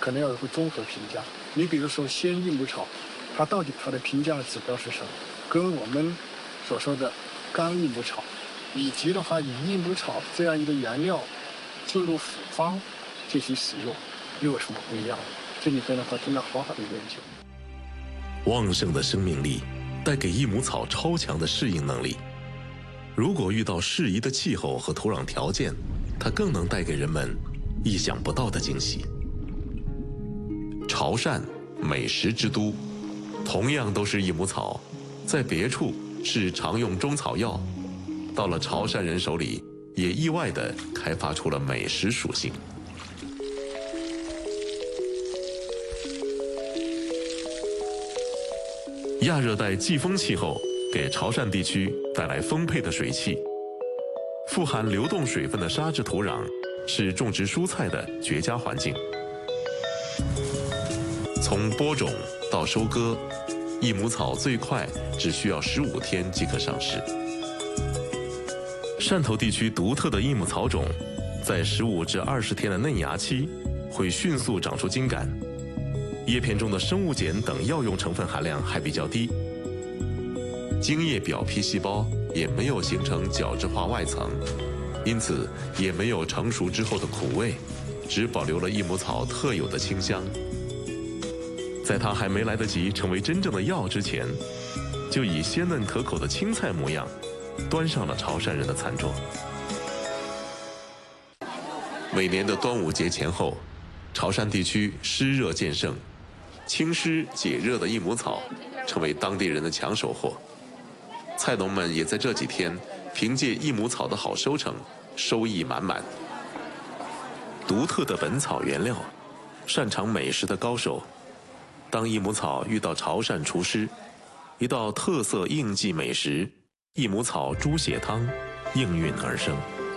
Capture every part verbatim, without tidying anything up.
可能要有个综合评价。你比如说鲜益母草，它到底它的评价指标是什么？跟我们所说的干益母草，以及的话以益母草这样一个原料进入复方进行使用，又有什么不一样？这里边的话真的好好的研究。 旺盛的生命力带给益母草超强的适应能力。如果遇到适宜的气候和土壤条件，它更能带给人们意想不到的惊喜。潮汕，美食之都，同样都是益母草，在别处是常用中草药，到了潮汕人手里，也意外地开发出了美食属性。亚热带季风气候给潮汕地区带来丰沛的水汽，富含流动水分的沙质土壤是种植蔬菜的绝佳环境。从播种到收割，益母草最快只需要十五天即可上市。汕头地区独特的益母草种，在十五至二十天的嫩芽期，会迅速长出茎秆。叶片中的生物碱等药用成分含量还比较低，茎叶表皮细胞也没有形成角质化外层，因此也没有成熟之后的苦味，只保留了益母草特有的清香。在它还没来得及成为真正的药之前，就以鲜嫩可口的青菜模样端上了潮汕人的餐桌。每年的端午节前后，潮汕地区湿热渐盛，清湿解热的益母草成为当地人的抢手货。菜农们也在这几天凭借益母草的好收成，收益满满。独特的本草原料，擅长美食的高手，当益母草遇到潮汕厨师，一道特色应季美食——益母草猪血汤应运而生。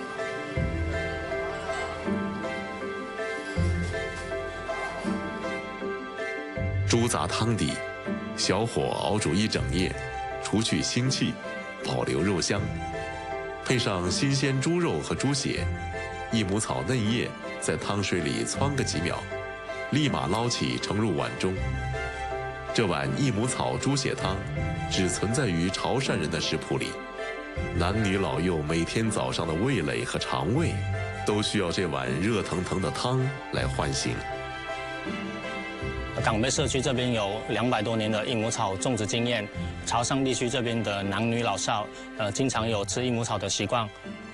猪杂汤底，小火熬煮一整夜，除去腥气，保留肉香。配上新鲜猪肉和猪血，益母草嫩叶在汤水里汆个几秒，立马捞起盛入碗中。这碗益母草猪血汤只存在于潮汕人的食谱里，男女老幼每天早上的味蕾和肠胃都需要这碗热腾腾的汤来唤醒。 港贝社区这边有两百多年的益母草种植经验，潮汕地区这边的男女老少，呃，经常有吃益母草的习惯。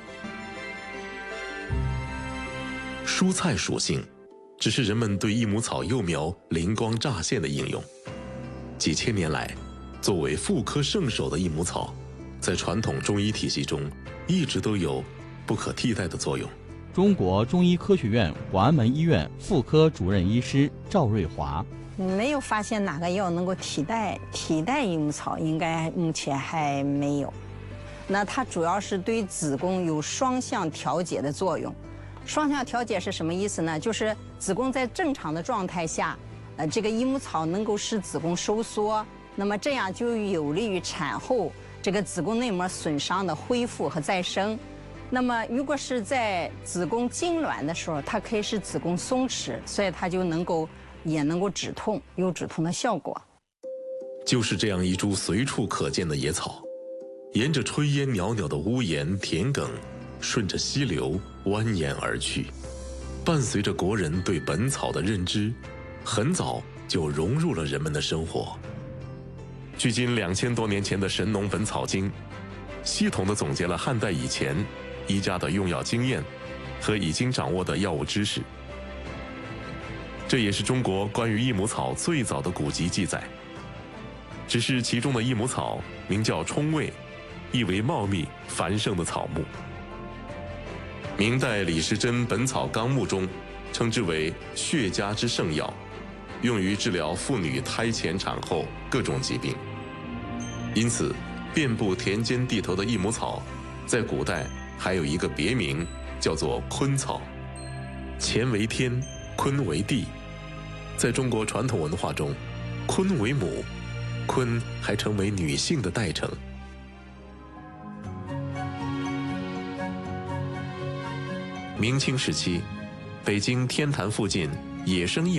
蔬菜属性，只是人们对益母草幼苗灵光乍现的应用。几千年来，作为妇科圣手的益母草，在传统中医体系中一直都有不可替代的作用。 中国中医科学院广安门医院妇科主任医师赵瑞华， 没有发现哪个药能够替代替代益母草，应该目前还没有。那它主要是对子宫有双向调节的作用。双向调节是什么意思呢？就是子宫在正常的状态下，呃，这个益母草能够使子宫收缩，那么这样就有利于产后这个子宫内膜损伤的恢复和再生。那么，如果是在子宫痉挛的时候，它可以使子宫松弛，所以它就能够也能够止痛，有止痛的效果。 就是这样一株随处可见的野草，沿着炊烟袅袅的屋檐田埂，顺着溪流蜿蜒而去。伴随着国人对本草的认知，很早就融入了人们的生活。距今两千多年前的《神农本草经》，系统地总结了汉代以前医家的用药经验和已经掌握的药物知识。这也是中国关于益母草最早的古籍记载。只是其中的益母草名叫冲味，意为茂密繁盛的草木。明代李时珍《本草纲目》中称之为血家之圣药，用于治疗妇女胎前产后各种疾病。因此遍布田间地头的益母草，在古代还有一个别名，叫做坤草。乾为天，坤为地。在中国传统文化中，坤为母，坤还成为女性的代称。明清时期，北京天坛附近野生益